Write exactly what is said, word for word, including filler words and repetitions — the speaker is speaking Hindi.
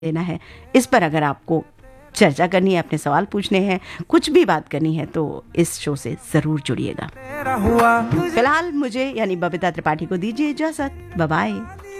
देना है, इस पर अगर आपको चर्चा करनी है, अपने सवाल पूछने हैं, कुछ भी बात करनी है तो इस शो से ज़रूर जुड़िएगा। फिलहाल मुझे यानी बबीता त्रिपाठी को दीजिए इजाज़त। Bye bye.